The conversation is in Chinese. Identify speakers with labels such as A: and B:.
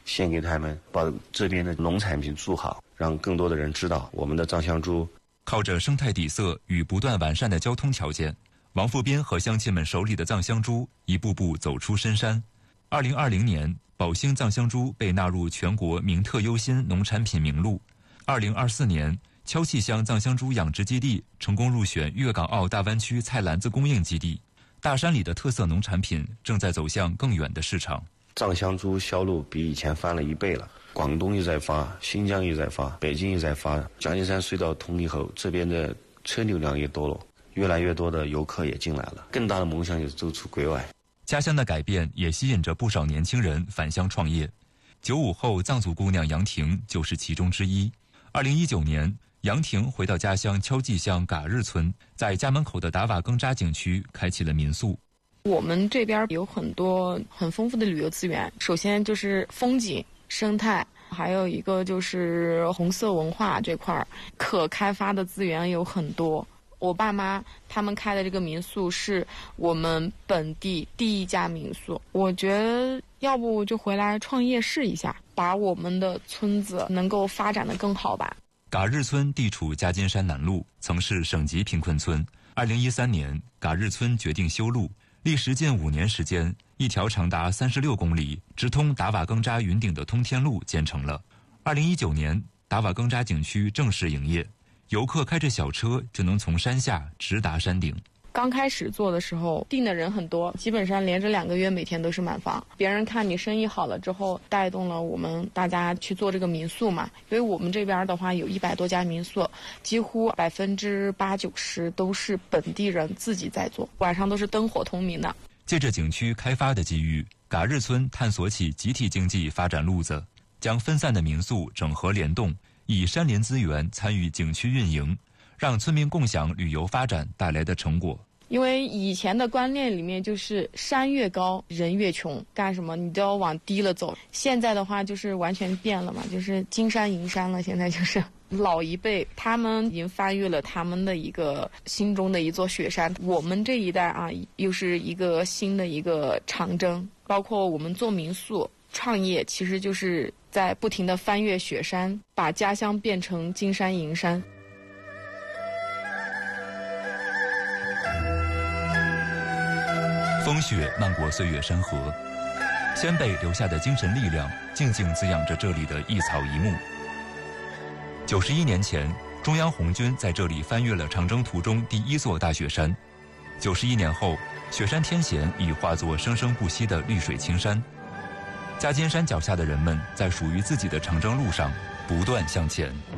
A: 献给他们，把这边的农产品做好，让更多的人知道我们的藏香猪。
B: 靠着生态底色与不断完善的交通条件，王富斌和乡亲们手里的藏香猪一步步走出深山。2020年，宝兴藏香猪被纳入全国名特优新农产品名录。2024年，敲气乡藏香猪养殖基地成功入选粤港澳大湾区菜篮子供应基地。大山里的特色农产品正在走向更远的市场。
A: 藏香猪销路比以前翻了1倍了，广东也在发，新疆也在发，北京也在发。犍金山隧道通以后，这边的车流量也多了，越来越多的游客也进来了。更大的梦想就是走出国外。
B: 家乡的改变也吸引着不少年轻人返乡创业。95后藏族姑娘杨婷就是其中之一。2019年，杨婷回到家乡敲济乡嘎日村，在家门口的达瓦更扎景区开启了民宿。
C: 我们这边有很多很丰富的旅游资源，首先就是风景、生态，还有一个就是红色文化这块可开发的资源有很多。我爸妈他们开的这个民宿是我们本地第一家民宿，我觉得要不就回来创业试一下，把我们的村子能够发展得更好吧。
B: 嘎日村地处犍金山南麓，曾是省级贫困村。2013年，嘎日村决定修路，历时近5年时间，一条长达36公里、直通达瓦更扎云顶的通天路建成了。2019年，达瓦更扎景区正式营业，游客开着小车就能从山下直达山顶。
C: 刚开始做的时候订的人很多，基本上连着2个月每天都是满房。别人看你生意好了之后，带动了我们大家去做这个民宿嘛。因为我们这边的话有100多家民宿，几乎80%-90%都是本地人自己在做，晚上都是灯火通明的。
B: 借着景区开发的机遇，嘎日村探索起集体经济发展路子，将分散的民宿整合联动，以山林资源参与景区运营，让村民共享旅游发展带来的成果。
C: 因为以前的观念里面就是山越高人越穷，干什么你都要往低了走。现在的话就是完全变了嘛，就是金山银山了。现在就是老一辈他们已经翻越了他们的一个心中的一座雪山，我们这一代啊又是一个新的一个长征。包括我们做民宿创业，其实就是在不停地翻越雪山，把家乡变成金山银山。
B: 风雪漫过岁月山河，先辈留下的精神力量静静滋养着这里的一草一木。91年前，中央红军在这里翻越了长征途中第1座大雪山。91年后，雪山天险已化作生生不息的绿水青山。犍金山脚下的人们在属于自己的长征路上不断向前。